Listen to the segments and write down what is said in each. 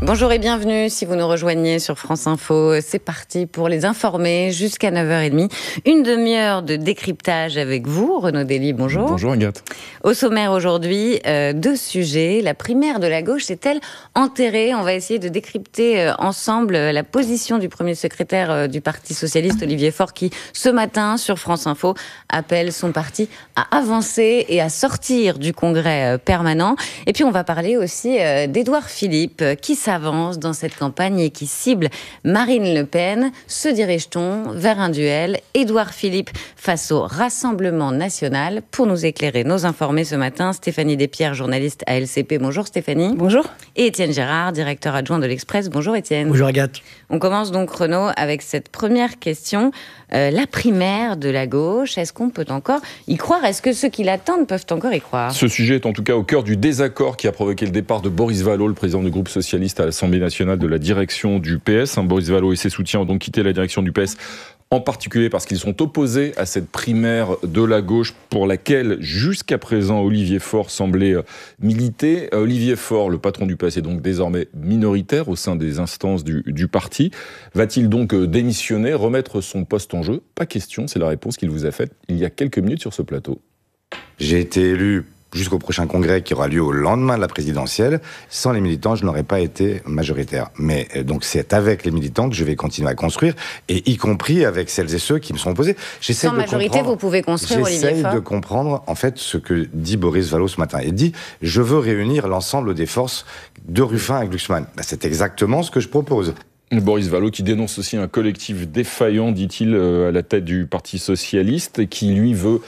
Bonjour et bienvenue si vous nous rejoignez sur France Info. C'est parti pour les informer jusqu'à 9h30. Une demi-heure de décryptage avec vous. Renaud Dely, bonjour. Bonjour Agathe. Au sommaire aujourd'hui, deux sujets. La primaire de la gauche est-elle enterrée ? On va essayer de décrypter ensemble la position du premier secrétaire du Parti Socialiste, Olivier Faure, qui ce matin sur France Info appelle son parti à avancer et à sortir du congrès permanent. Et puis on va parler aussi d'Édouard Philippe qui s'avance dans cette campagne et qui cible Marine Le Pen. Se dirige-t-on vers un duel Édouard Philippe face au Rassemblement National? Pour nous éclairer, nos informés ce matin, Stéphanie Despierres, journaliste à LCP. Bonjour Stéphanie. Bonjour. Et Étienne Gérard, directeur adjoint de l'Express. Bonjour Étienne. Bonjour Agathe. On commence donc, Renaud, avec cette première question. La primaire de la gauche, est-ce qu'on peut encore y croire? Est-ce que ceux qui l'attendent peuvent encore y croire? Ce sujet est en tout cas au cœur du désaccord qui a provoqué le départ de Boris Vallaud, le président du groupe socialiste à l'Assemblée nationale, de la direction du PS. Boris Vallaud et ses soutiens ont donc quitté la direction du PS, en particulier parce qu'ils sont opposés à cette primaire de la gauche pour laquelle, jusqu'à présent, Olivier Faure semblait militer. Olivier Faure, le patron du PS, est donc désormais minoritaire au sein des instances du parti. Va-t-il donc démissionner, remettre son poste en jeu? Pas question, c'est la réponse qu'il vous a faite il y a quelques minutes sur ce plateau. J'ai été élu jusqu'au prochain congrès qui aura lieu au lendemain de la présidentielle. Sans les militants, je n'aurais pas été majoritaire. Mais donc c'est avec les militants que je vais continuer à construire, et y compris avec celles et ceux qui me sont opposés. Sans majorité, vous pouvez construire, Olivier Faure. J'essaye de comprendre en fait ce que dit Boris Vallaud ce matin. Il dit « Je veux réunir l'ensemble des forces de Ruffin et Glucksmann ». C'est exactement ce que je propose. Boris Vallaud qui dénonce aussi un collectif défaillant, dit-il, à la tête du Parti Socialiste, et qui lui veut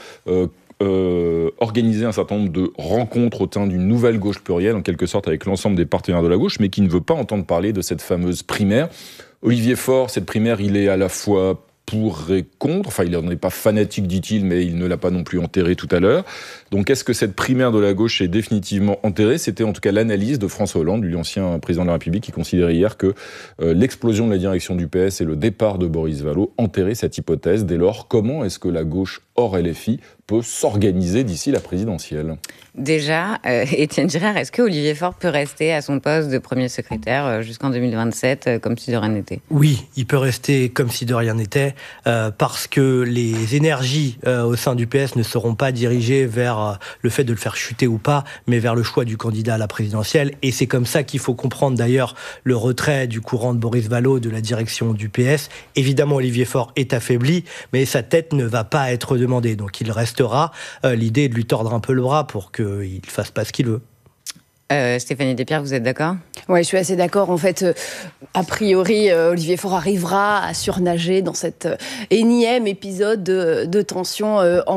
organiser un certain nombre de rencontres au sein d'une nouvelle gauche plurielle, en quelque sorte avec l'ensemble des partenaires de la gauche, mais qui ne veut pas entendre parler de cette fameuse primaire. Olivier Faure, cette primaire, il est à la fois pour et contre, enfin il n'en est pas fanatique, dit-il, mais il ne l'a pas non plus enterré tout à l'heure. Donc est-ce que cette primaire de la gauche est définitivement enterrée? C'était en tout cas l'analyse de François Hollande, lui ancien président de la République, qui considérait hier que l'explosion de la direction du PS et le départ de Boris Vallaud enterraient cette hypothèse. Dès lors, comment est-ce que la gauche hors LFI peut s'organiser d'ici la présidentielle? Déjà, Étienne Gérard, est-ce que Olivier Faure peut rester à son poste de premier secrétaire jusqu'en 2027 comme si de rien n'était? Oui, il peut rester comme si de rien n'était parce que les énergies au sein du PS ne seront pas dirigées vers le fait de le faire chuter ou pas, mais vers le choix du candidat à la présidentielle. Et c'est comme ça qu'il faut comprendre d'ailleurs le retrait du courant de Boris Vallaud de la direction du PS. Évidemment, Olivier Faure est affaibli, mais sa tête ne va pas être demandée. Donc il restera. L'idée est de lui tordre un peu le bras pour qu'il ne fasse pas ce qu'il veut. Stéphanie Despierres, vous êtes d'accord? Oui, je suis assez d'accord. En fait, a priori, Olivier Faure arrivera à surnager dans cet énième épisode de tension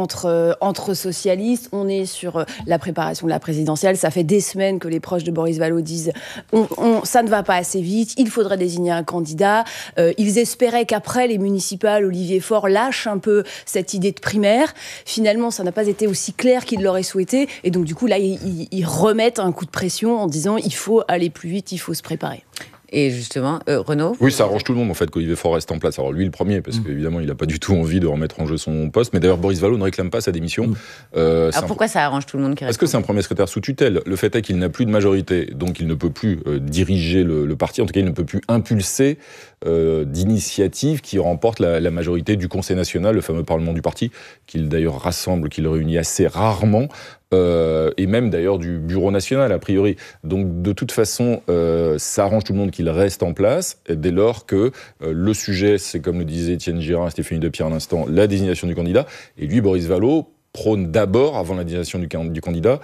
entre socialistes. On est sur la préparation de la présidentielle. Ça fait des semaines que les proches de Boris Vallaud disent ça ne va pas assez vite, il faudrait désigner un candidat. Ils espéraient qu'après les municipales, Olivier Faure lâche un peu cette idée de primaire. Finalement, ça n'a pas été aussi clair qu'ils l'auraient souhaité. Et donc, du coup, là, ils remettent un coup de pression en disant il faut aller plus vite, il faut se préparer. Et justement, Renaud? Oui, ça arrange tout le monde en fait qu'Olivier Faure reste en place. Alors lui le premier, parce qu'évidemment il n'a pas du tout envie de remettre en jeu son poste, mais d'ailleurs Boris Vallaud ne réclame pas sa démission. Alors pourquoi ça arrange tout le monde qui reste? Parce que c'est un premier secrétaire sous tutelle. Le fait est qu'il n'a plus de majorité, donc il ne peut plus diriger le parti, en tout cas il ne peut plus impulser d'initiatives qui remportent la majorité du Conseil national, le fameux parlement du parti, qu'il d'ailleurs rassemble, qu'il réunit assez rarement. Et même d'ailleurs du bureau national a priori. Donc de toute façon, ça arrange tout le monde qu'il reste en place, dès lors que le sujet, c'est comme le disait Étienne Gérard et Stéphanie Despierres à l'instant, la désignation du candidat, et lui, Boris Vallaud, prône d'abord, avant la désignation du candidat,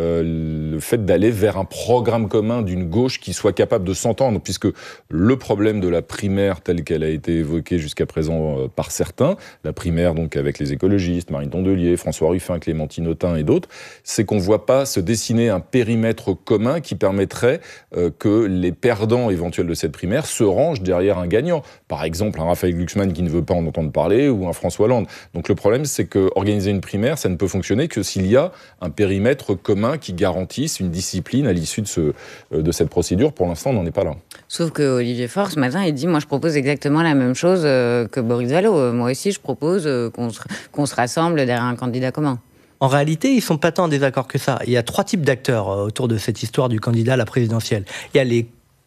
le fait d'aller vers un programme commun d'une gauche qui soit capable de s'entendre, puisque le problème de la primaire telle qu'elle a été évoquée jusqu'à présent par certains, la primaire donc avec les écologistes, Marine Tondelier, François Ruffin, Clémentine Autain et d'autres, c'est qu'on ne voit pas se dessiner un périmètre commun qui permettrait que les perdants éventuels de cette primaire se rangent derrière un gagnant. Par exemple, un Raphaël Glucksmann qui ne veut pas en entendre parler, ou un François Hollande. Donc le problème, c'est qu'organiser une primaire, ça ne peut fonctionner que s'il y a un périmètre commun qui garantisse une discipline à l'issue de cette procédure. Pour l'instant, on n'en est pas là. Sauf que Olivier Faure, ce matin, il dit « Moi, je propose exactement la même chose que Boris Vallaud. Moi aussi, je propose qu'on se rassemble derrière un candidat commun. » En réalité, ils ne sont pas tant en désaccord que ça. Il y a 3 types d'acteurs autour de cette histoire du candidat à la présidentielle. Il y a les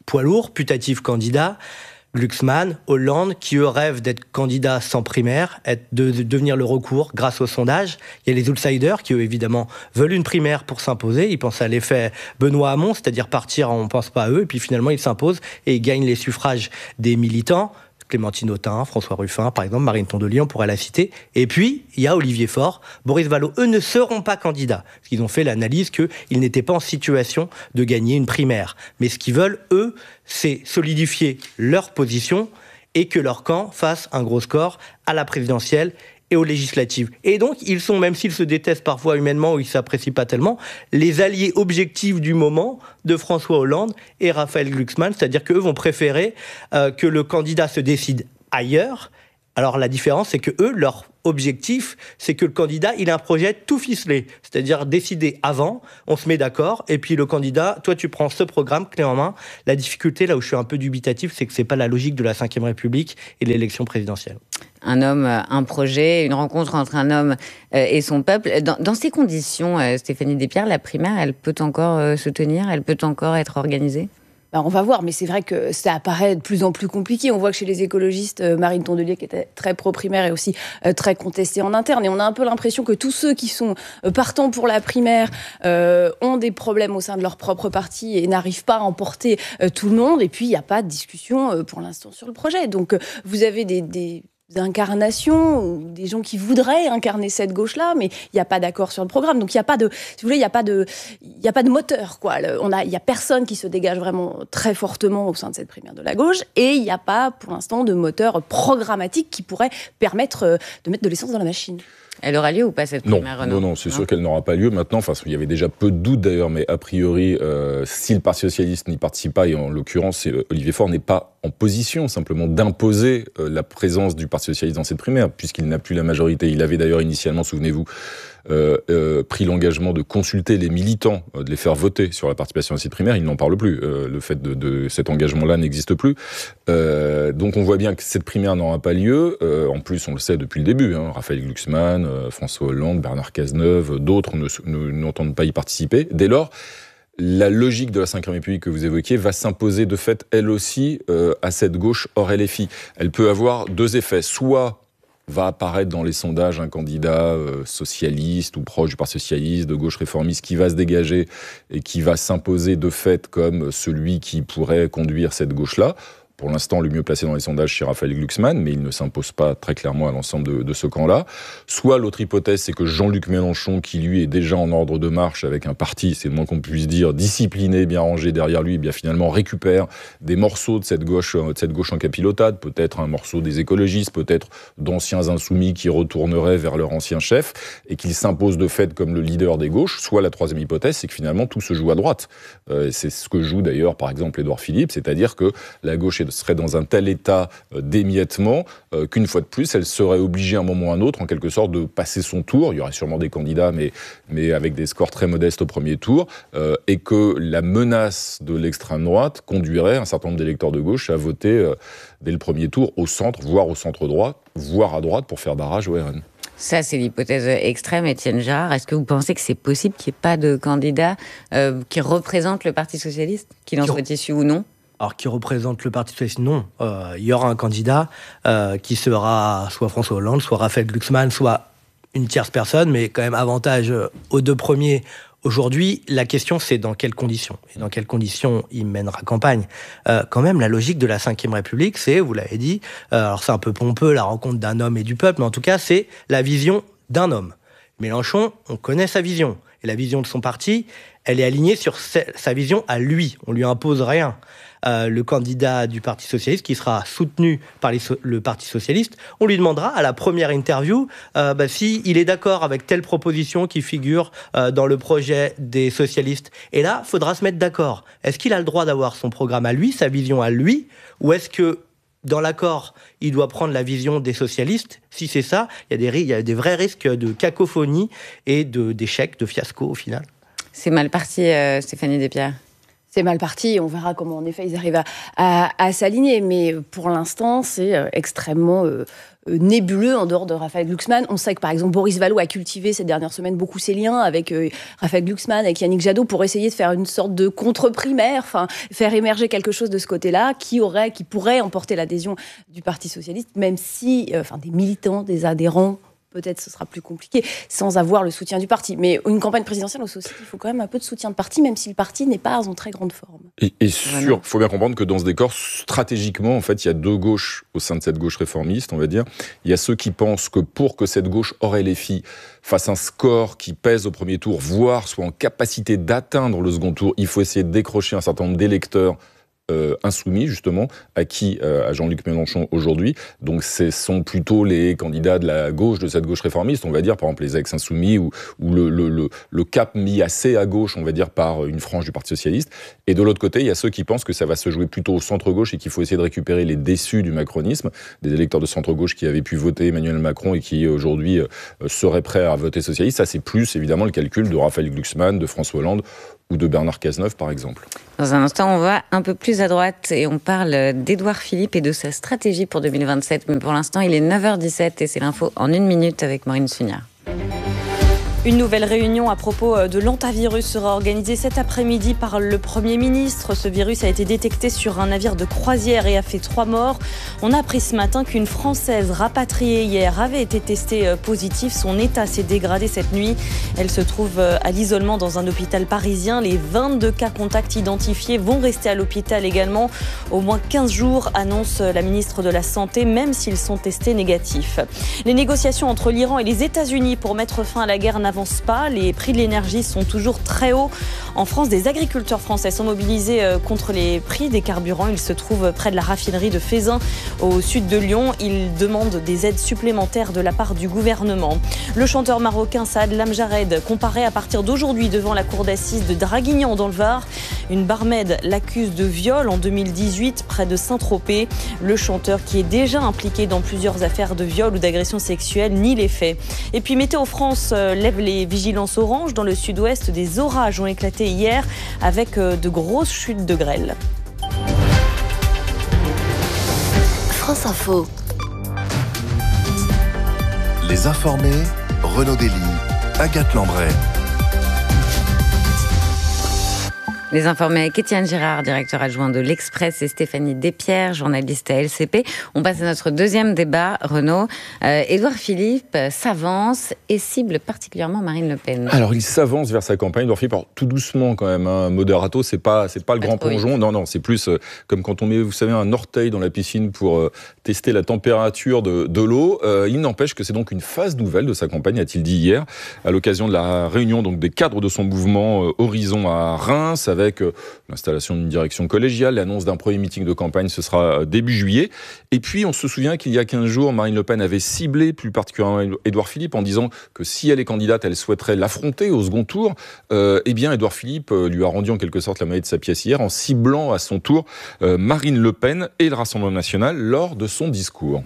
poids lourds, putatifs candidats, Glucksmann, Hollande, qui eux rêvent d'être candidats sans primaire, de devenir le recours grâce au sondage. Il y a les outsiders qui, eux, évidemment, veulent une primaire pour s'imposer. Ils pensent à l'effet Benoît Hamon, c'est-à-dire partir, on ne pense pas à eux, et puis finalement, ils s'imposent et ils gagnent les suffrages des militants. Clémentine Autain, François Ruffin, par exemple, Marine Tondelier, on pourrait la citer. Et puis, il y a Olivier Faure, Boris Vallaud. Eux ne seront pas candidats, parce qu'ils ont fait l'analyse qu'ils n'étaient pas en situation de gagner une primaire. Mais ce qu'ils veulent, eux, c'est solidifier leur position et que leur camp fasse un gros score à la présidentielle et aux législatives. Et donc, ils sont, même s'ils se détestent parfois humainement ou ils ne s'apprécient pas tellement, les alliés objectifs du moment de François Hollande et Raphaël Glucksmann, c'est-à-dire qu'eux vont préférer que le candidat se décide ailleurs. Alors la différence, c'est que eux, leur objectif, c'est que le candidat, il a un projet tout ficelé, c'est-à-dire décidé avant, on se met d'accord, et puis le candidat, toi tu prends ce programme clé en main. La difficulté, là où je suis un peu dubitatif, c'est que c'est pas la logique de la Ve République et de l'élection présidentielle. Un homme, un projet, une rencontre entre un homme et son peuple. Dans ces conditions, Stéphanie Despierres, la primaire, elle peut encore se tenir, elle peut encore être organisée ? On va voir, mais c'est vrai que ça apparaît de plus en plus compliqué. On voit que chez les écologistes, Marine Tondelier, qui était très pro-primaire, est aussi très contestée en interne. Et on a un peu l'impression que tous ceux qui sont partants pour la primaire ont des problèmes au sein de leur propre parti et n'arrivent pas à emporter tout le monde. Et puis, il n'y a pas de discussion pour l'instant sur le projet. Donc, vous avez des incarnations ou des gens qui voudraient incarner cette gauche-là, mais il n'y a pas d'accord sur le programme. Donc il n'y a pas de, si vous voulez, il n'y a pas de moteur, quoi. Il y a personne qui se dégage vraiment très fortement au sein de cette primaire de la gauche, et il n'y a pas, pour l'instant, de moteur programmatique qui pourrait permettre de mettre de l'essence dans la machine. Elle aura lieu ou pas cette primaire ? Non, c'est sûr qu'elle n'aura pas lieu. Maintenant, il y avait déjà peu de doutes d'ailleurs, mais a priori, si le Parti socialiste n'y participe pas, et en l'occurrence, Olivier Faure n'est pas en position simplement d'imposer la présence du Parti socialiste dans cette primaire, puisqu'il n'a plus la majorité. Il avait d'ailleurs initialement, souvenez-vous, pris l'engagement de consulter les militants, de les faire voter sur la participation à cette primaire. Il n'en parle plus. Le fait de cet engagement-là n'existe plus. Donc on voit bien que cette primaire n'aura pas lieu. En plus, on le sait depuis le début. Raphaël Glucksmann, François Hollande, Bernard Cazeneuve, d'autres n'entendent pas y participer. Dès lors, la logique de la Ve République que vous évoquiez va s'imposer de fait, elle aussi, à cette gauche hors LFI. Elle peut avoir deux effets. Soit va apparaître dans les sondages un candidat socialiste ou proche du Parti socialiste, de gauche réformiste, qui va se dégager et qui va s'imposer de fait comme celui qui pourrait conduire cette gauche-là. Pour l'instant, le mieux placé dans les sondages, c'est Raphaël Glucksmann, mais il ne s'impose pas très clairement à l'ensemble de ce camp-là. Soit l'autre hypothèse, c'est que Jean-Luc Mélenchon, qui lui est déjà en ordre de marche avec un parti, c'est le moins qu'on puisse dire, discipliné, bien rangé derrière lui, bien finalement récupère des morceaux de cette gauche en capilotade, peut-être un morceau des écologistes, peut-être d'anciens insoumis qui retourneraient vers leur ancien chef, et qu'il s'impose de fait comme le leader des gauches. Soit la troisième hypothèse, c'est que finalement tout se joue à droite. C'est ce que joue d'ailleurs par exemple Édouard Philippe, c'est-à-dire que la gauche serait dans un tel état d'émiettement qu'une fois de plus, elle serait obligée à un moment ou à un autre, en quelque sorte, de passer son tour. Il y aurait sûrement des candidats, mais avec des scores très modestes au premier tour, et que la menace de l'extrême droite conduirait un certain nombre d'électeurs de gauche à voter dès le premier tour au centre, voire au centre droit, voire à droite, pour faire barrage au RN. Ça, c'est l'hypothèse extrême, Étienne Jarre. Est-ce que vous pensez que c'est possible qu'il n'y ait pas de candidat qui représente le Parti socialiste, qu'il en soit issu ou non ? Alors, qui représente le Parti socialiste, non. Il y aura un candidat qui sera soit François Hollande, soit Raphaël Glucksmann, soit une tierce personne, mais quand même avantage aux deux premiers. Aujourd'hui, la question, c'est dans quelles conditions. Et dans quelles conditions il mènera campagne. Quand même, la logique de la Ve République, c'est, vous l'avez dit, alors c'est un peu pompeux, la rencontre d'un homme et du peuple, mais en tout cas, c'est la vision d'un homme. Mélenchon, on connaît sa vision. Et la vision de son parti, elle est alignée sur sa vision à lui. On lui impose rien. Le candidat du Parti socialiste, qui sera soutenu par le Parti socialiste, on lui demandera à la première interview s'il est d'accord avec telle proposition qui figure dans le projet des socialistes. Et là, il faudra se mettre d'accord. Est-ce qu'il a le droit d'avoir son programme à lui, sa vision à lui, ou est-ce que dans l'accord, il doit prendre la vision des socialistes? Si c'est ça, il y a des vrais risques de cacophonie et d'échec, de fiasco au final. C'est mal parti, Stéphanie Despierres. C'est mal parti, on verra comment en effet ils arrivent à s'aligner, mais pour l'instant c'est extrêmement nébuleux en dehors de Raphaël Glucksmann. On sait que par exemple Boris Vallaud a cultivé ces dernières semaines beaucoup ses liens avec Raphaël Glucksmann, avec Yannick Jadot pour essayer de faire une sorte de contre-primaire, enfin faire émerger quelque chose de ce côté-là qui pourrait emporter l'adhésion du Parti socialiste, même si des militants, des adhérents, peut-être ce sera plus compliqué, sans avoir le soutien du parti. Mais une campagne présidentielle, aussi, il faut quand même un peu de soutien de parti, même si le parti n'est pas en très grande forme. Et il faut bien comprendre que dans ce décor, stratégiquement, en fait, il y a deux gauches au sein de cette gauche réformiste, on va dire. Il y a ceux qui pensent que pour que cette gauche aurait les filles fasse un score qui pèse au premier tour, voire soit en capacité d'atteindre le second tour, il faut essayer de décrocher un certain nombre d'électeurs insoumis, justement, acquis à Jean-Luc Mélenchon aujourd'hui. Donc, ce sont plutôt les candidats de la gauche, de cette gauche réformiste, on va dire, par exemple, les ex-insoumis ou le cap mis assez à gauche, on va dire, par une frange du Parti socialiste. Et de l'autre côté, il y a ceux qui pensent que ça va se jouer plutôt au centre-gauche et qu'il faut essayer de récupérer les déçus du macronisme, des électeurs de centre-gauche qui avaient pu voter Emmanuel Macron et qui, aujourd'hui, seraient prêts à voter socialiste. Ça, c'est plus, évidemment, le calcul de Raphaël Glucksmann, de François Hollande ou de Bernard Cazeneuve, par exemple. Dans un instant, on va un peu plus à droite et on parle d'Édouard Philippe et de sa stratégie pour 2027. Mais pour l'instant, il est 9h17 et c'est l'info en 1 minute avec Maureen Sugnard. Une nouvelle réunion à propos de l'hantavirus sera organisée cet après-midi par le Premier ministre. Ce virus a été détecté sur un navire de croisière et a fait 3 morts. On a appris ce matin qu'une Française rapatriée hier avait été testée positive. Son état s'est dégradé cette nuit. Elle se trouve à l'isolement dans un hôpital parisien. Les 22 cas contacts identifiés vont rester à l'hôpital également. Au moins 15 jours, annonce la ministre de la Santé, même s'ils sont testés négatifs. Les négociations entre l'Iran et les États-Unis pour mettre fin à la guerre n'avancent pas. Les prix de l'énergie sont toujours très hauts. En France, des agriculteurs français sont mobilisés contre les prix des carburants. Ils se trouvent près de la raffinerie de Feyzin, au sud de Lyon. Ils demandent des aides supplémentaires de la part du gouvernement. Le chanteur marocain Saad Lamjared comparaît à partir d'aujourd'hui devant la cour d'assises de Draguignan dans le Var. Une barmaid l'accuse de viol en 2018 près de Saint-Tropez. Le chanteur, qui est déjà impliqué dans plusieurs affaires de viol ou d'agression sexuelle, nie les faits. Et puis Météo France lève les vigilances orange. Dans le sud-ouest, des orages ont éclaté hier avec de grosses chutes de grêle. France Info. Les informés, Renaud Dely, Agathe Lambray. Les informés avec Étienne Girard, directeur adjoint de l'Express, et Stéphanie Despierres, journaliste à LCP. On passe à notre deuxième débat, Renaud. Édouard Philippe s'avance et cible particulièrement Marine Le Pen. Alors, il s'avance vers sa campagne. Édouard Philippe, alors, tout doucement quand même. Hein. Moderato, c'est pas le grand plongeon. Non, c'est plus comme quand on met, vous savez, un orteil dans la piscine pour tester la température de l'eau. Il n'empêche que c'est donc une phase nouvelle de sa campagne, a-t-il dit hier, à l'occasion de la réunion donc des cadres de son mouvement Horizon à Reims, avec l'installation d'une direction collégiale, l'annonce d'un premier meeting de campagne, ce sera début juillet. Et puis, on se souvient qu'il y a 15 jours, Marine Le Pen avait ciblé plus particulièrement Édouard Philippe en disant que si elle est candidate, elle souhaiterait l'affronter au second tour. Eh bien, Édouard Philippe lui a rendu en quelque sorte la monnaie de sa pièce hier en ciblant à son tour Marine Le Pen et le Rassemblement national lors de son discours.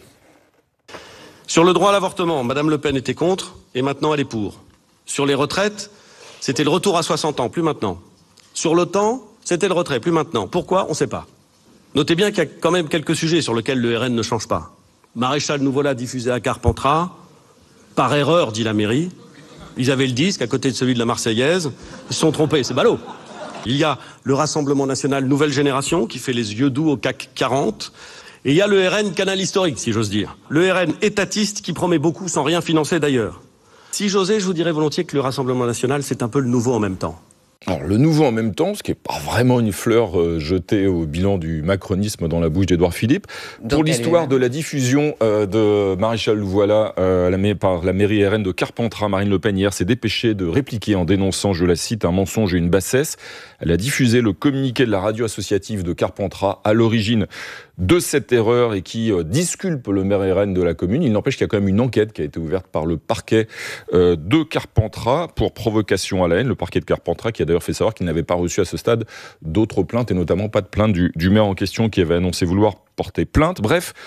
Sur le droit à l'avortement, Madame Le Pen était contre et maintenant elle est pour. Sur les retraites, c'était le retour à 60 ans, plus maintenant. Sur l'OTAN, c'était le retrait, plus maintenant. Pourquoi ? On ne sait pas. Notez bien qu'il y a quand même quelques sujets sur lesquels le RN ne change pas. Maréchal, nous voilà diffusé à Carpentras. Par erreur, dit la mairie. Ils avaient le disque à côté de celui de la Marseillaise. Ils se sont trompés, c'est ballot. Il y a le Rassemblement national Nouvelle Génération qui fait les yeux doux au CAC 40. Et il y a le RN canal historique, si j'ose dire. Le RN étatiste qui promet beaucoup sans rien financer d'ailleurs. Si j'osais, je vous dirais volontiers que le Rassemblement national, c'est un peu le nouveau en même temps. Alors, le nouveau en même temps, ce qui n'est pas vraiment une fleur jetée au bilan du macronisme dans la bouche d'Édouard Philippe. Pour l'histoire de la diffusion de Maréchal Louvois par la mairie RN de Carpentras, Marine Le Pen hier s'est dépêchée de répliquer en dénonçant, je la cite, un mensonge et une bassesse. Elle a diffusé le communiqué de la radio associative de Carpentras à l'origine de cette erreur et qui disculpe le maire RN de la commune. Il n'empêche qu'il y a quand même une enquête qui a été ouverte par le parquet de Carpentras pour provocation à la haine. Le parquet de Carpentras qui a d'ailleurs fait savoir qu'il n'avait pas reçu à ce stade d'autres plaintes et notamment pas de plainte du maire en question qui avait annoncé vouloir porter plainte. Bref,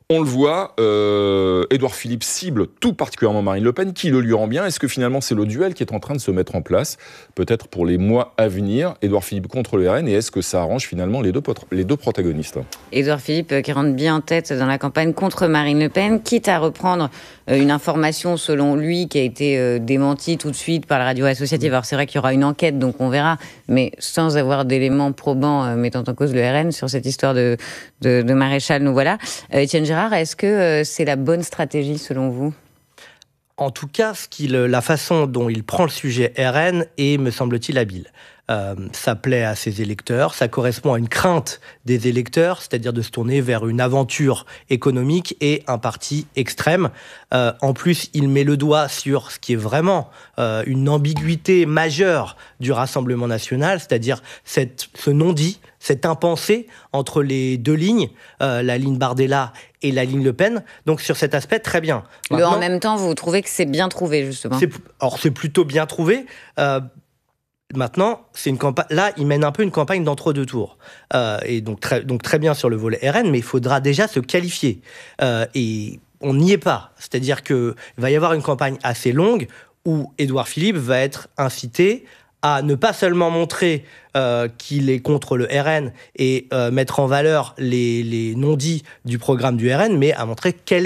On le voit, Édouard Philippe cible tout particulièrement Marine Le Pen, qui le lui rend bien. Est-ce que finalement c'est le duel qui est en train de se mettre en place, peut-être pour les mois à venir, Édouard Philippe contre le RN, et est-ce que ça arrange finalement les deux protagonistes? Édouard Philippe qui rentre bien en tête dans la campagne contre Marine Le Pen, quitte à reprendre une information selon lui qui a été démentie tout de suite par la radio associative. Alors c'est vrai qu'il y aura une enquête, donc on verra, mais sans avoir d'éléments probants mettant en cause le RN sur cette histoire de Maréchal, nous voilà. Étienne Gérard, est-ce que c'est la bonne stratégie selon vous? En tout cas, la façon dont il prend le sujet RN est, me semble-t-il, habile. Ça plaît à ses électeurs, ça correspond à une crainte des électeurs, c'est-à-dire de se tourner vers une aventure économique et un parti extrême. En plus, il met le doigt sur ce qui est vraiment une ambiguïté majeure du Rassemblement national, c'est-à-dire ce non-dit, cette impensé entre les deux lignes, la ligne Bardella et la ligne Le Pen. Donc sur cet aspect, très bien. Maintenant, en même temps, vous trouvez que c'est bien trouvé, justement? C'est plutôt bien trouvé. Maintenant, c'est une campagne. Là, il mène un peu une campagne d'entre-deux tours, et donc très bien sur le volet RN, mais il faudra déjà se qualifier. Et on n'y est pas. C'est-à-dire qu'il va y avoir une campagne assez longue où Édouard Philippe va être incité à ne pas seulement montrer qu'il est contre le RN et mettre en valeur les non-dits du programme du RN, mais à montrer quelle